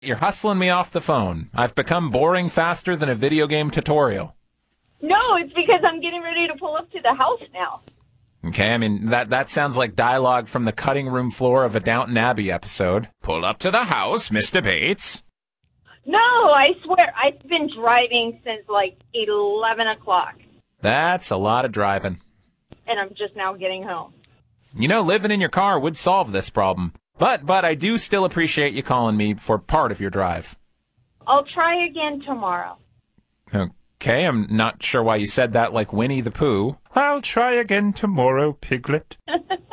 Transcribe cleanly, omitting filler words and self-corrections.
You're hustling me off the phone. I've become boring faster than a video game tutorial. No, it's because I'm getting ready to pull up to the house now. Okay, I mean, that sounds like dialogue from the cutting room floor of a Downton Abbey episode. Pull up to the house, Mr. Bates. No, I swear, I've been driving since like 11 o'clock. That's a lot of driving. And I'm just now getting home. You know, living in your car would solve this problem. But I do still appreciate you calling me for part of your drive. I'll try again tomorrow. Okay, I'm not sure why you said that like Winnie the Pooh. I'll try again tomorrow, Piglet.